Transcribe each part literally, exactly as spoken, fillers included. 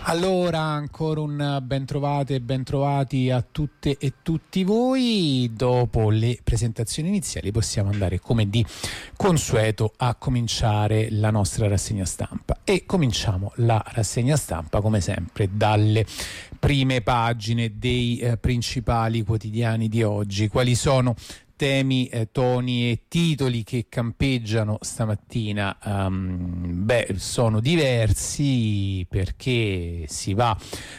Allora, ancora un ben trovate e ben trovati a tutte e tutti voi. Dopo le presentazioni iniziali possiamo andare, come di consueto, a cominciare la nostra rassegna stampa. E cominciamo la rassegna stampa, come sempre, dalle prime pagine dei eh, principali quotidiani di oggi. Quali sono temi, eh, toni e titoli che campeggiano stamattina? Um, beh, sono diversi, perché si va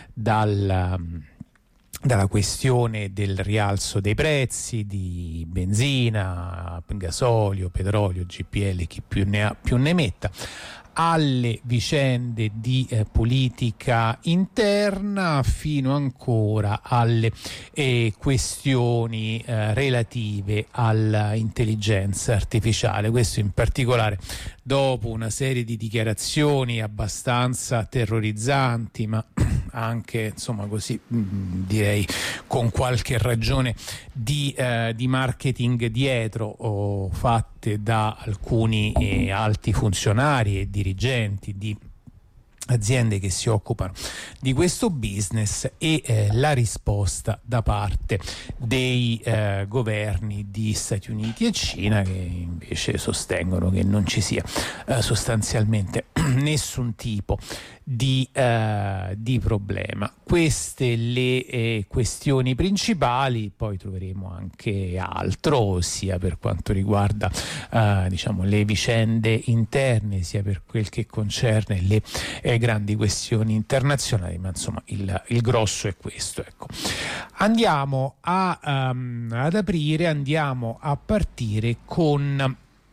dal, um, dalla questione del rialzo dei prezzi di benzina, gasolio, petrolio, G P L, chi più ne ha più ne metta, alle vicende di eh, politica interna, fino ancora alle eh, questioni eh, relative all'intelligenza artificiale. Questo in particolare dopo una serie di dichiarazioni abbastanza terrorizzanti, ma anche, insomma, così mh, direi con qualche ragione di, eh, di marketing dietro, o fatte da alcuni eh, alti funzionari e dirigenti di aziende che si occupano di questo business, e eh, la risposta da parte dei eh, governi di Stati Uniti e Cina, che invece sostengono che non ci sia eh, sostanzialmente nessun tipo di, eh, di problema. Queste le eh, questioni principali, poi troveremo anche altro, sia per quanto riguarda eh, diciamo le vicende interne, sia per quel che concerne le eh, grandi questioni internazionali, ma insomma il, il grosso è questo, ecco. Andiamo a, um, ad aprire, andiamo a partire con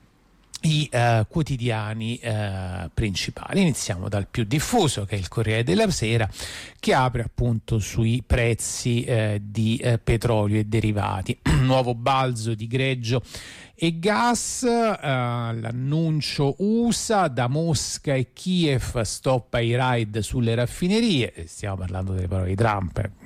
i uh, quotidiani uh, principali. Iniziamo dal più diffuso, che è il Corriere della Sera, che apre appunto sui prezzi uh, di uh, petrolio e derivati. Nuovo balzo di greggio e gas, uh, l'annuncio U S A da Mosca e Kiev, stop ai raid sulle raffinerie. Stiamo parlando delle parole di Trump, eh.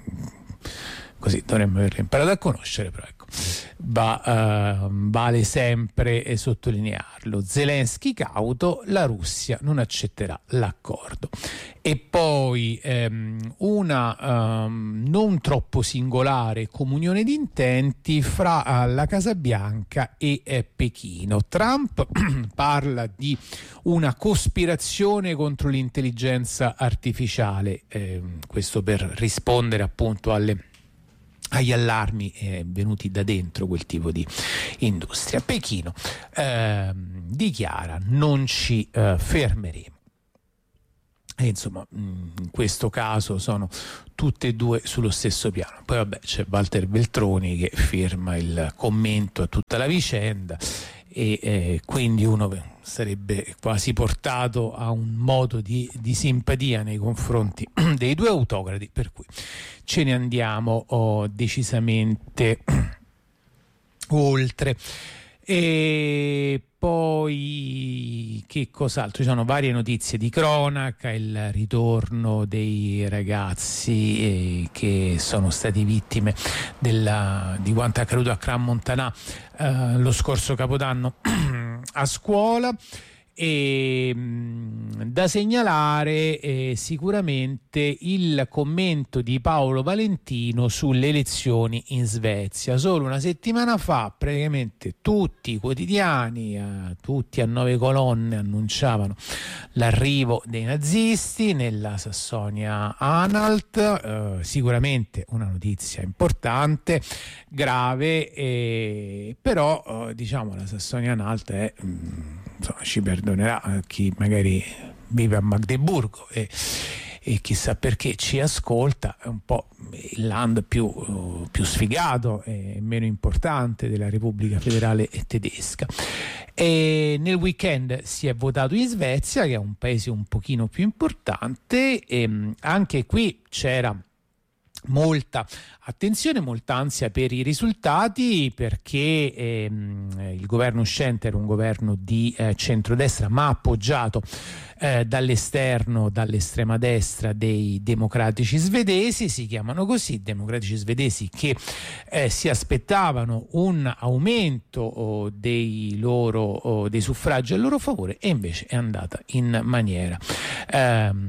Così dovremmo averle imparato a conoscere, però ecco, va, uh, vale sempre eh, sottolinearlo. Zelensky cauto, la Russia non accetterà l'accordo. E poi um, una um, non troppo singolare comunione di intenti fra uh, la Casa Bianca e eh, Pechino. Trump parla di una cospirazione contro l'intelligenza artificiale, eh, questo per rispondere appunto alle agli allarmi eh, venuti da dentro quel tipo di industria. Pechino eh, dichiara: non ci eh, fermeremo. E insomma, in questo caso sono tutte e due sullo stesso piano. Poi vabbè, c'è Walter Veltroni che firma il commento a tutta la vicenda, e eh, quindi uno sarebbe quasi portato a un modo di, di simpatia nei confronti dei due autocrati, per cui ce ne andiamo oh, decisamente oltre. E poi che cos'altro? Ci sono varie notizie di cronaca: il ritorno dei ragazzi eh, che sono stati vittime della, di quanto è accaduto a Crans-Montana eh, lo scorso Capodanno a scuola. E mh, da segnalare eh, sicuramente il commento di Paolo Valentino sulle elezioni in Svezia. Solo una settimana fa praticamente tutti i quotidiani, eh, tutti a nove colonne, annunciavano l'arrivo dei nazisti nella Sassonia-Anhalt, eh, sicuramente una notizia importante, grave, eh, però eh, diciamo la Sassonia-Anhalt è... Mh, insomma, ci perdonerà chi magari vive a Magdeburgo e, e chissà perché ci ascolta, è un po' il land più, uh, più sfigato e meno importante della Repubblica Federale Tedesca. E nel weekend si è votato in Svezia, che è un paese un pochino più importante, e anche qui c'era molta attenzione, molta ansia per i risultati, perché ehm, il governo uscente era un governo di eh, centrodestra, ma appoggiato eh, dall'esterno, dall'estrema destra dei democratici svedesi. Si chiamano così, democratici svedesi, che eh, si aspettavano un aumento oh, dei loro oh, dei suffragi a loro favore, e invece è andata in maniera ehm,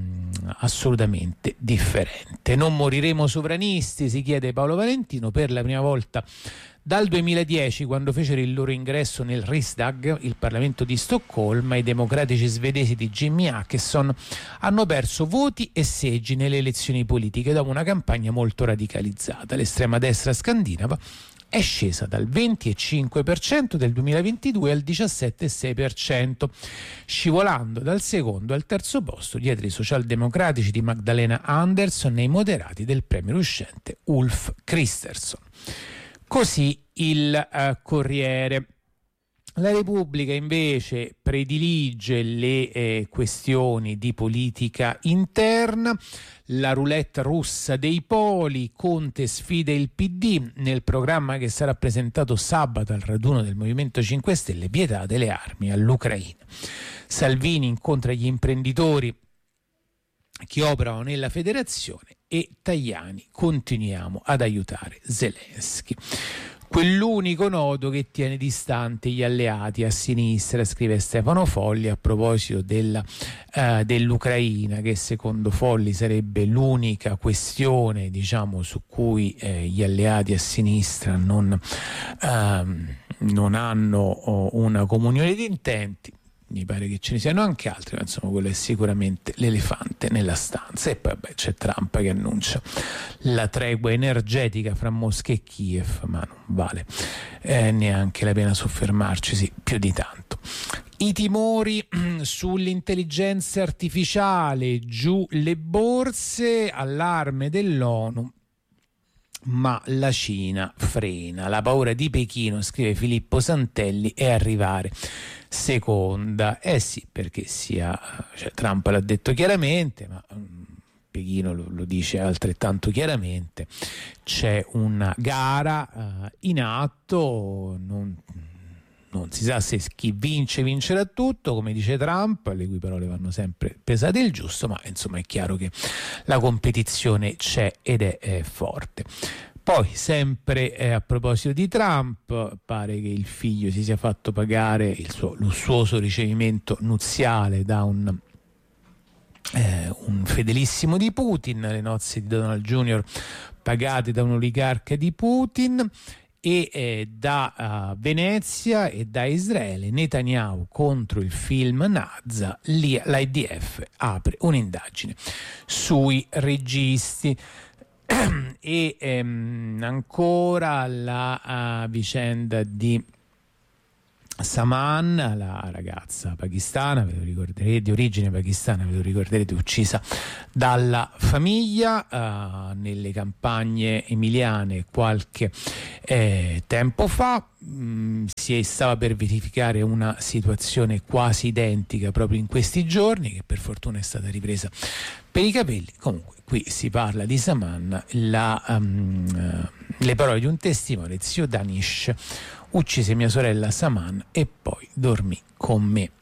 assolutamente differente. Non moriremo sovranisti, si chiede Paolo Valentino, per la prima volta dal duemiladieci, quando fecero il loro ingresso nel Riksdag, il Parlamento di Stoccolma. I democratici svedesi di Jimmy Åkesson hanno perso voti e seggi nelle elezioni politiche dopo una campagna molto radicalizzata. L'estrema destra scandinava è scesa dal venti virgola cinque per cento del duemilaventidue al diciassette virgola sei per cento, scivolando dal secondo al terzo posto dietro i socialdemocratici di Magdalena Andersson e i moderati del premier uscente Ulf Kristersson. Così il uh, Corriere. La Repubblica invece predilige le eh, questioni di politica interna. La roulette russa dei poli, Conte sfida il P D, nel programma che sarà presentato sabato al raduno del Movimento cinque Stelle, vietate le armi all'Ucraina. Salvini incontra gli imprenditori che operano nella federazione e Tajani: continuiamo ad aiutare Zelensky. Quell'unico nodo che tiene distante gli alleati a sinistra, scrive Stefano Folli a proposito della, uh, dell'Ucraina, che secondo Folli sarebbe l'unica questione, diciamo, su cui eh, gli alleati a sinistra non, uh, non hanno oh, una comunione di intenti. Mi pare che ce ne siano anche altri, ma insomma quello è sicuramente l'elefante nella stanza. E poi vabbè, c'è Trump che annuncia la tregua energetica fra Mosca e Kiev, ma non vale eh, neanche la pena soffermarci più di tanto. I timori sull'intelligenza artificiale, giù le borse, allarme dell'ONU. Ma la Cina frena. La paura di Pechino, scrive Filippo Santelli, è arrivare seconda. Eh sì, perché sia, cioè, Trump l'ha detto chiaramente, ma um, Pechino lo, lo dice altrettanto chiaramente. C'è una gara uh, in atto, non, non si sa se chi vince vincerà tutto, come dice Trump, le cui parole vanno sempre pesate il giusto, ma insomma è chiaro che la competizione c'è ed è, è forte. Poi, sempre eh, a proposito di Trump, pare che il figlio si sia fatto pagare il suo lussuoso ricevimento nuziale da un, eh, un fedelissimo di Putin, le nozze di Donald Junior pagate da un oligarca di Putin. E eh, da uh, Venezia e da Israele, Netanyahu contro il film Nazza, l'I D F apre un'indagine sui registi. E ehm, ancora la uh, vicenda di Saman, la ragazza pakistana, ve lo ricorderete, di origine pakistana, ve lo ricorderete, uccisa dalla famiglia uh, nelle campagne emiliane qualche eh, tempo fa. Mm, si stava per verificare una situazione quasi identica proprio in questi giorni, che per fortuna è stata ripresa per i capelli. Comunque qui si parla di Saman, la, um, le parole di un testimone, zio Danish: uccise mia sorella Saman e poi dormì con me.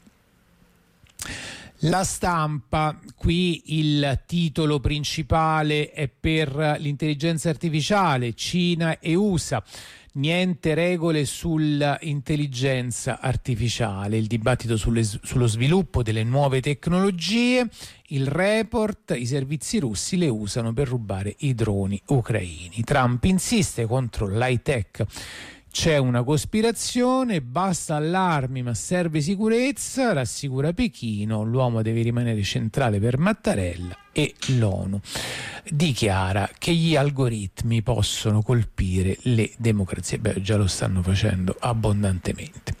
La Stampa, qui il titolo principale è per l'intelligenza artificiale, Cina e U S A. Niente regole sull'intelligenza artificiale, il dibattito sulle, sullo sviluppo delle nuove tecnologie, il report: i servizi russi le usano per rubare i droni ucraini. Trump insiste contro l'high tech. C'è una cospirazione, basta allarmi ma serve sicurezza, rassicura Pechino, l'uomo deve rimanere centrale per Mattarella, e l'ONU dichiara che gli algoritmi possono colpire le democrazie. Beh, già lo stanno facendo abbondantemente.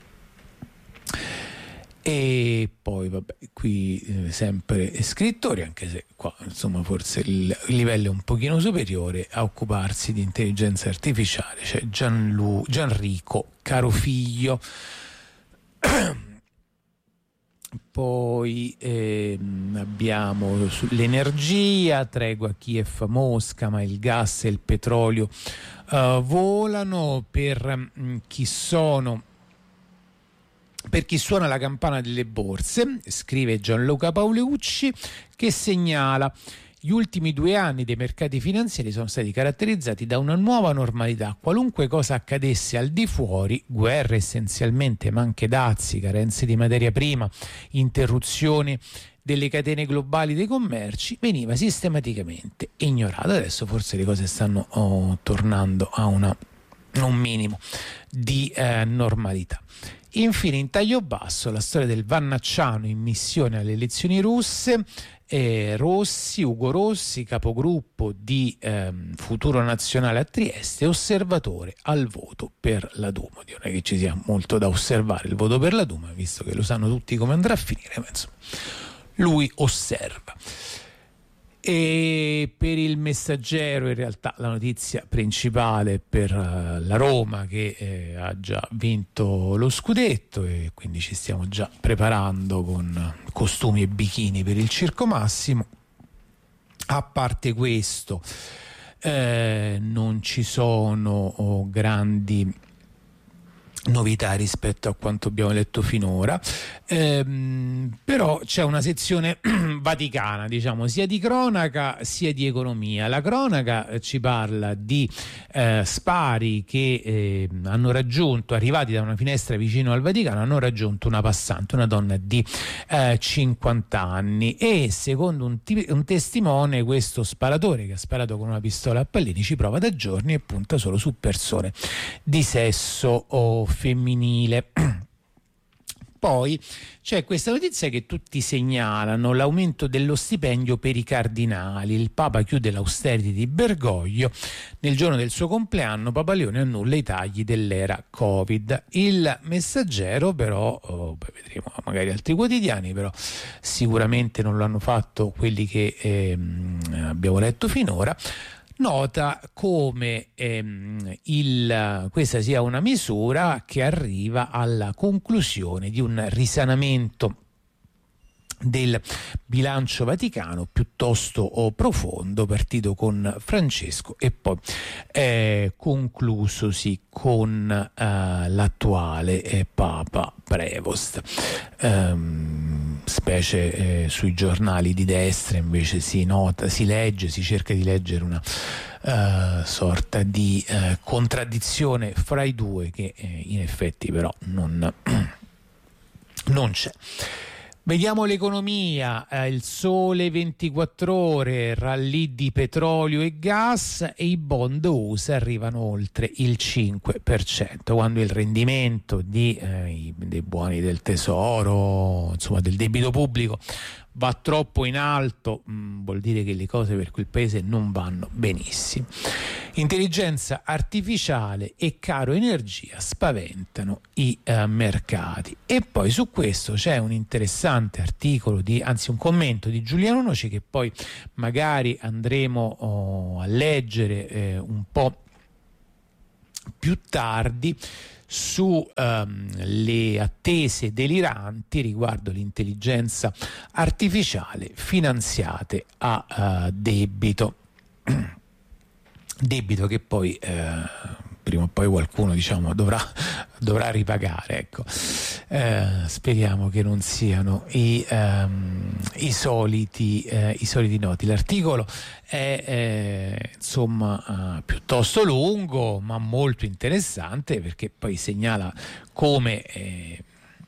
E poi vabbè, qui eh, sempre scrittori, anche se qua insomma forse il livello è un pochino superiore, a occuparsi di intelligenza artificiale c'è Gianlu, Gianrico Carofiglio. Poi ehm, abbiamo sull'energia, tregua Kiev-Mosca, ma il gas e il petrolio uh, volano. Per mh, chi sono Per chi suona la campana delle borse, scrive Gianluca Paolucci, che segnala: Gli ultimi due anni dei mercati finanziari sono stati caratterizzati da una nuova normalità. Qualunque cosa accadesse al di fuori, guerre essenzialmente, ma anche dazi, carenze di materia prima, interruzioni delle catene globali dei commerci, veniva sistematicamente ignorato. Adesso forse le cose stanno oh, tornando a una, un minimo di eh, normalità. Infine, in taglio basso, la storia del Vannacciano in missione alle elezioni russe. Eh, Rossi, Ugo Rossi, capogruppo di eh, Futuro Nazionale a Trieste, osservatore al voto per la Duma. Non è che ci sia molto da osservare il voto per la Duma, visto che lo sanno tutti come andrà a finire, ma insomma, lui osserva. E per il Messaggero in realtà la notizia principale per uh, la Roma, che eh, ha già vinto lo scudetto, e quindi ci stiamo già preparando con costumi e bikini per il Circo Massimo. A parte questo eh, non ci sono oh, grandi novità rispetto a quanto abbiamo letto finora, ehm, però c'è una sezione vaticana, diciamo, sia di cronaca sia di economia. La cronaca eh, ci parla di eh, spari che eh, hanno raggiunto, arrivati da una finestra vicino al Vaticano, hanno raggiunto una passante, una donna di eh, cinquanta anni, e secondo un, t- un testimone questo sparatore, che ha sparato con una pistola a pallini, ci prova da giorni e punta solo su persone di sesso o femminile. Poi c'è questa notizia che tutti segnalano: l'aumento dello stipendio per i cardinali. Il Papa chiude l'austerity di Bergoglio. Nel giorno del suo compleanno Papa Leone annulla i tagli dell'era Covid. Il Messaggero però, oh, beh, vedremo magari altri quotidiani, però sicuramente non lo hanno fatto quelli che ehm, abbiamo letto finora, nota come ehm, il, questa sia una misura che arriva alla conclusione di un risanamento del bilancio vaticano piuttosto profondo, partito con Francesco e poi eh, conclusosi con eh, l'attuale eh, Papa Prevost. Um, specie eh, sui giornali di destra invece si nota, si legge, si cerca di leggere una uh, sorta di uh, contraddizione fra i due, che eh, in effetti però non, non c'è. Vediamo l'economia, eh, il Sole ventiquattro Ore, rallì di petrolio e gas, e i bond U S A arrivano oltre il cinque per cento, quando il rendimento di, eh, dei buoni del tesoro, insomma del debito pubblico, va troppo in alto, mh, vuol dire che le cose per quel paese non vanno benissimo. Intelligenza artificiale e caro energia spaventano i eh, mercati. E poi su questo c'è un interessante articolo, di, anzi un commento di Giuliano Noci, che poi magari andremo oh, a leggere eh, un po' più tardi, su um, le attese deliranti riguardo l'intelligenza artificiale finanziate a uh, debito. Debito che poi eh, prima o poi qualcuno, diciamo, dovrà, dovrà ripagare, ecco. Eh, speriamo che non siano i, um, i soliti eh, i soliti noti. L'articolo è eh, insomma uh, piuttosto lungo, ma molto interessante, perché poi segnala come eh,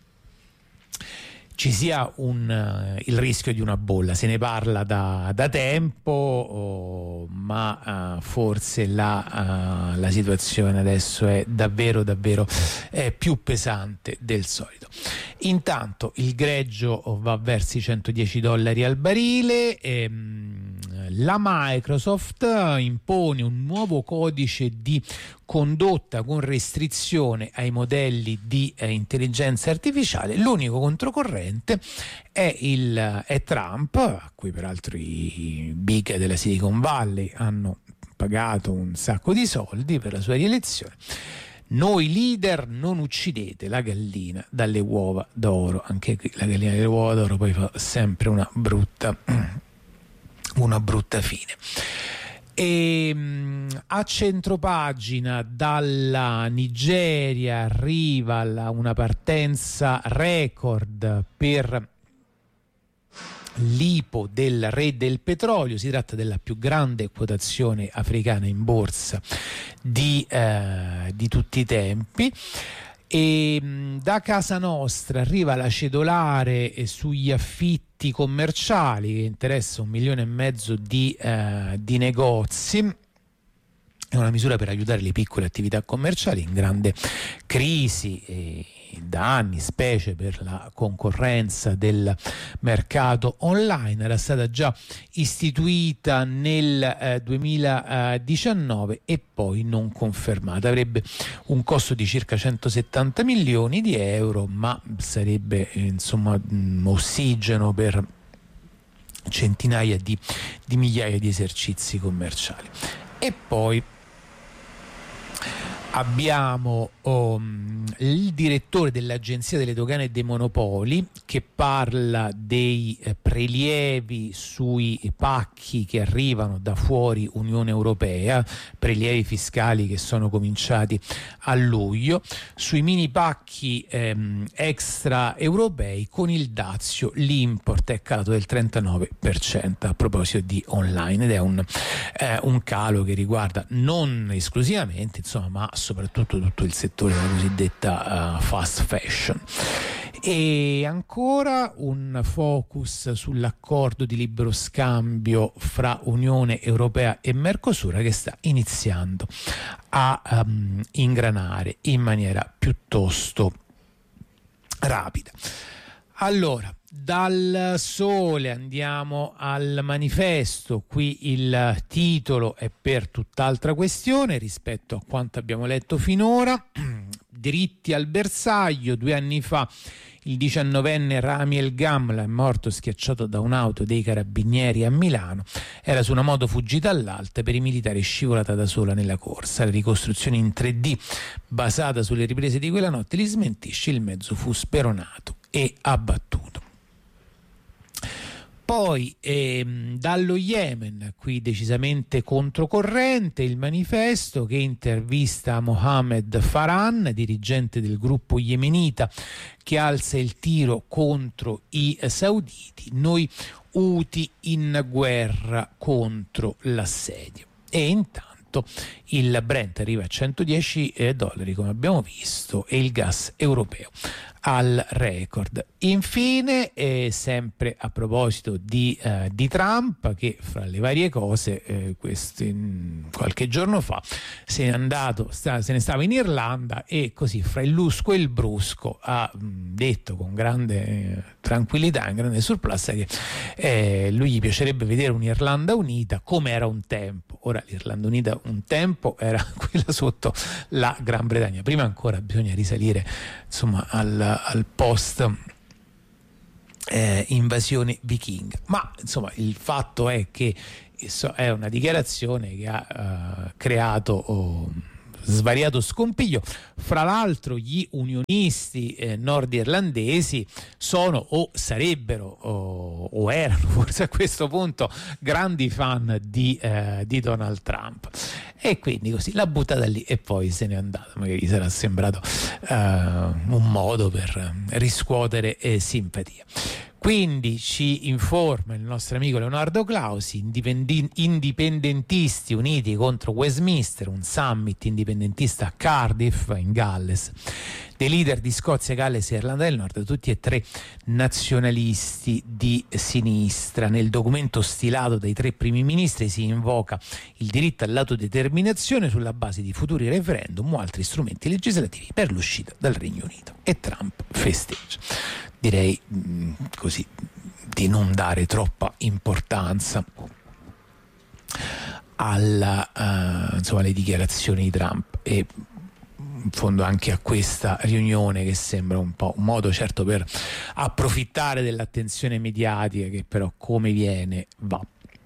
ci sia un, uh, il rischio di una bolla. Se ne parla da, da tempo, oh, ma uh, forse la, uh, la situazione adesso è davvero davvero eh, più pesante del solito. Intanto il greggio va verso i centodieci dollari al barile. ehm, la Microsoft impone un nuovo codice di condotta con restrizione ai modelli di eh, intelligenza artificiale. L'unico controcorrente è, il, è Trump, a cui peraltro i big della Silicon Valley hanno pagato un sacco di soldi per la sua rielezione. Noi leader non uccidete la gallina dalle uova d'oro. Anche qui la gallina dalle uova d'oro poi fa sempre una brutta, una brutta fine. E a centropagina dalla Nigeria arriva la, una partenza record per l'I P O del re del petrolio. Si tratta della più grande quotazione africana in borsa di, eh, di tutti i tempi. E mh, da casa nostra arriva la cedolare eh, sugli affitti commerciali, che interessa un milione e mezzo di, eh, di negozi. È una misura per aiutare le piccole attività commerciali in grande crisi e da anni, specie per la concorrenza del mercato online. Era stata già istituita nel eh, duemiladiciannove e poi non confermata. Avrebbe un costo di circa centosettanta milioni di euro, ma sarebbe eh, insomma mh, ossigeno per centinaia di, di migliaia di esercizi commerciali. E poi abbiamo um, il direttore dell'Agenzia delle Dogane e dei Monopoli che parla dei eh, prelievi sui pacchi che arrivano da fuori Unione Europea, prelievi fiscali che sono cominciati a luglio. Sui mini pacchi ehm, extra europei con il dazio l'import è calato del trentanove per cento a proposito di online, ed è un, eh, un calo che riguarda non esclusivamente, insomma, ma soprattutto tutto il settore della cosiddetta uh, fast fashion. E ancora un focus sull'accordo di libero scambio fra Unione Europea e Mercosur, che sta iniziando a um, ingranare in maniera piuttosto rapida. Allora, dal Sole andiamo al Manifesto. Qui il titolo è per tutt'altra questione rispetto a quanto abbiamo letto finora. Diritti al bersaglio. Due anni fa il diciannovenne Rami El Gamla è morto schiacciato da un'auto dei carabinieri a Milano. Era su una moto fuggita all'alta, per i militari scivolata da sola nella corsa. La ricostruzione in tre D basata sulle riprese di quella notte li smentisce. Il mezzo fu speronato e abbattuto. Poi ehm, dallo Yemen, qui decisamente controcorrente, il Manifesto che intervista Mohammed Farhan, dirigente del gruppo yemenita che alza il tiro contro i sauditi. Noi Houthi in guerra contro l'assedio. E intanto il Brent arriva a centodieci dollari, come abbiamo visto, e il gas europeo al record. Infine, eh, sempre a proposito di, eh, di Trump, che fra le varie cose eh, questi, qualche giorno fa se n'è andato, sta, se ne stava in Irlanda, e così fra il lusco e il brusco ha mh, detto con grande eh, tranquillità, in grande surplus, che eh, lui gli piacerebbe vedere un'Irlanda unita come era un tempo. Ora l'Irlanda unita un tempo era quella sotto la Gran Bretagna. Prima ancora bisogna risalire insomma al al post eh, invasione vichinga, ma insomma il fatto è che è una dichiarazione che ha uh, creato oh, svariato scompiglio. Fra l'altro gli unionisti eh, nordirlandesi sono o sarebbero o, o erano forse a questo punto grandi fan di, eh, di Donald Trump, e quindi così l'ha buttata lì e poi se n'è andata. Magari sarà sembrato eh, un modo per riscuotere eh, simpatia. Quindi ci informa il nostro amico Leonardo Clausi, indipendi- indipendentisti uniti contro Westminster, un summit indipendentista a Cardiff in Galles, dei leader di Scozia, Galles e Irlanda del Nord, tutti e tre nazionalisti di sinistra. Nel documento stilato dai tre primi ministri si invoca il diritto all'autodeterminazione sulla base di futuri referendum o altri strumenti legislativi per l'uscita dal Regno Unito, e Trump festeggia. Direi mh, così di non dare troppa importanza alla, uh, insomma, alle dichiarazioni di Trump, e in fondo anche a questa riunione, che sembra un po' un modo certo per approfittare dell'attenzione mediatica, che però come viene va.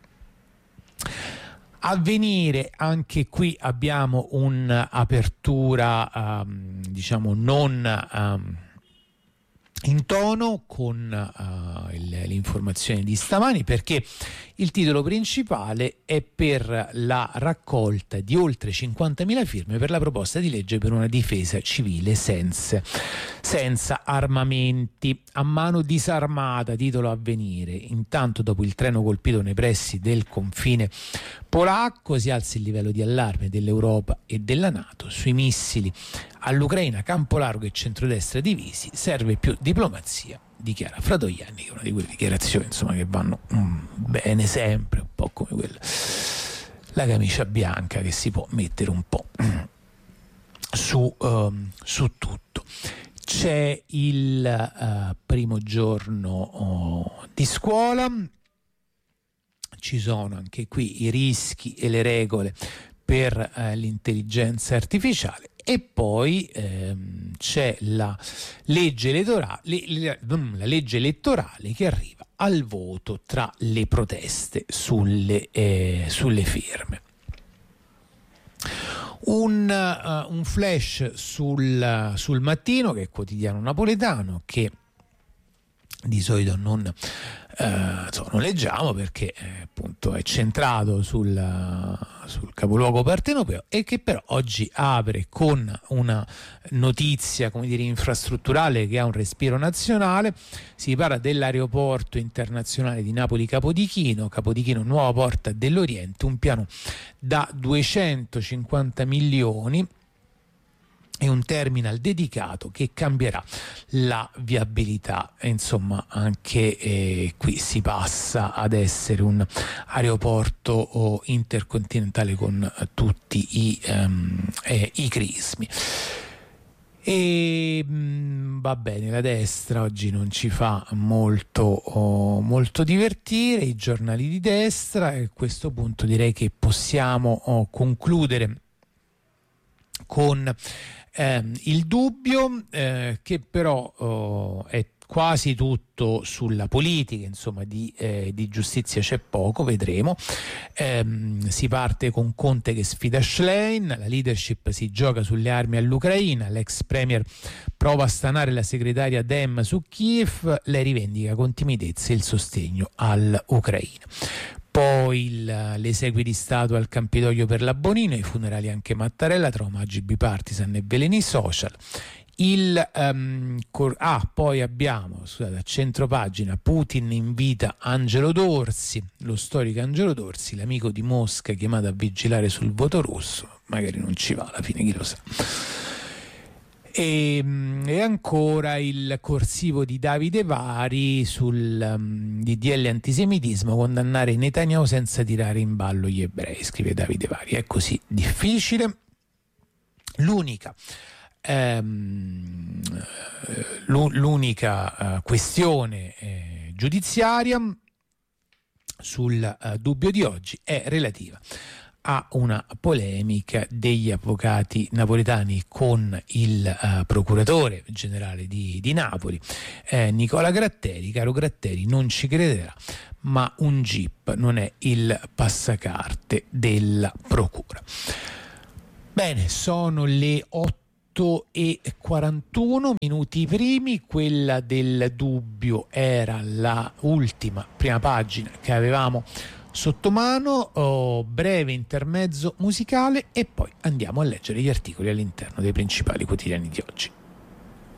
Avvenire, anche qui abbiamo un'apertura um, diciamo non um, in tono con uh, il, l'informazione di stamani, perché il titolo principale è per la raccolta di oltre cinquantamila firme per la proposta di legge per una difesa civile senza, senza armamenti. A mano disarmata, titolo Avvenire. Intanto, dopo il treno colpito nei pressi del confine polacco, si alza il livello di allarme dell'Europa e della NATO sui missili all'Ucraina, campo largo e centrodestra divisi, serve più diplomazia, dichiara Fratoianni, che è una di quelle dichiarazioni insomma che vanno mm, bene sempre, un po' come quella, la camicia bianca che si può mettere un po' mm, su, um, su tutto. C'è il uh, primo giorno oh, di scuola, ci sono anche qui i rischi e le regole per uh, l'intelligenza artificiale. E poi ehm, c'è la legge elettorale, le, la legge elettorale che arriva al voto tra le proteste sulle, eh, sulle firme. Un, uh, un flash sul, sul Mattino, che è il quotidiano napoletano, che di solito non, eh, insomma, non leggiamo perché eh, appunto è centrato sul, sul capoluogo partenopeo, e che però oggi apre con una notizia, come dire, infrastrutturale che ha un respiro nazionale. Si parla dell'aeroporto internazionale di Napoli Capodichino, Capodichino nuova porta dell'Oriente, un piano da duecentocinquanta milioni e un terminal dedicato che cambierà la viabilità. E insomma anche eh, qui si passa ad essere un aeroporto oh, intercontinentale con eh, tutti i, um, eh, i crismi. E mh, va bene, la destra oggi non ci fa molto, oh, molto divertire, i giornali di destra, e a questo punto direi che possiamo oh, concludere con ehm, il dubbio, eh, che però oh, è quasi tutto sulla politica, insomma di, eh, di giustizia c'è poco, vedremo. Ehm, si parte con Conte che sfida Schlein, la leadership si gioca sulle armi all'Ucraina, l'ex premier prova a stanare la segretaria Dem su Kiev, lei rivendica con timidezza il sostegno all'Ucraina. Poi il, le esequie di Stato al Campidoglio per la Bonino, i funerali anche Mattarella, tra omaggi bipartisan e veleni social. Il, um, cor- ah, poi abbiamo, scusate, a centropagina, Putin invita Angelo Dorsi, lo storico Angelo Dorsi, l'amico di Mosca chiamato a vigilare sul voto russo. Magari non ci va alla fine, chi lo sa. E, e ancora il corsivo di Davide Vari sul um, D D L antisemitismo, condannare Netanyahu senza tirare in ballo gli ebrei, scrive Davide Vari. È così difficile. L'unica ehm, l'unica uh, questione eh, giudiziaria sul uh, dubbio di oggi è relativa a una polemica degli avvocati napoletani con il uh, procuratore generale di, di Napoli, eh, Nicola Gratteri. Caro Gratteri, non ci crederà, ma un jeep non è il passacarte della procura. Bene, sono le otto e quarantuno minuti primi. Quella del dubbio era la ultima prima pagina che avevamo sotto mano. Oh, breve intermezzo musicale e poi andiamo a leggere gli articoli all'interno dei principali quotidiani di oggi.